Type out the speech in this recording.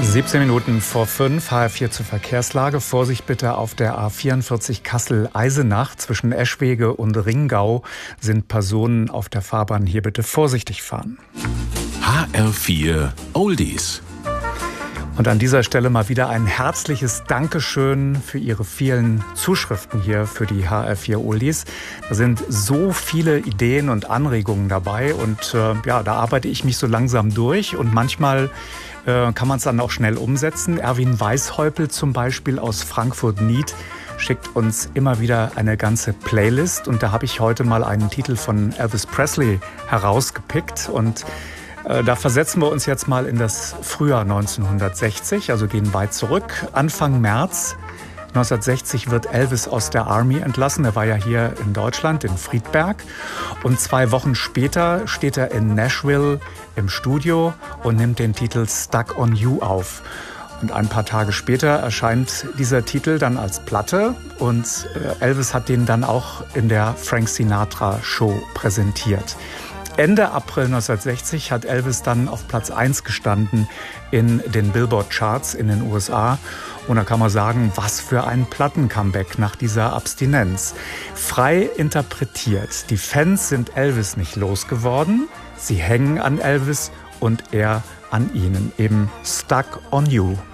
17 Minuten vor 5, HR4 zur Verkehrslage. Vorsicht bitte auf der A44 Kassel-Eisenach. Zwischen Eschwege und Ringau sind Personen auf der Fahrbahn. Hier bitte vorsichtig fahren. HR4 Oldies. Und an dieser Stelle mal wieder ein herzliches Dankeschön für Ihre vielen Zuschriften hier für die HR4 Oldies. Da sind so viele Ideen und Anregungen dabei und da arbeite ich mich so langsam durch und manchmal kann man es dann auch schnell umsetzen. Erwin Weishäupel zum Beispiel aus Frankfurt-Nied schickt uns immer wieder eine ganze Playlist. Und da habe ich heute mal einen Titel von Elvis Presley herausgepickt. Und da versetzen wir uns jetzt mal in das Frühjahr 1960, also gehen weit zurück. Anfang März 1960 wird Elvis aus der Army entlassen. Er war ja hier in Deutschland, in Friedberg. Und 2 Wochen später steht er in Nashville im Studio und nimmt den Titel Stuck on You auf. Und ein paar Tage später erscheint dieser Titel dann als Platte. Und Elvis hat den dann auch in der Frank Sinatra Show präsentiert. Ende April 1960 hat Elvis dann auf Platz 1 gestanden in den Billboard-Charts in den USA. Und da kann man sagen, was für ein Platten-Comeback nach dieser Abstinenz. Frei interpretiert. Die Fans sind Elvis nicht losgeworden. Sie hängen an Elvis und er an ihnen. Eben Stuck on You.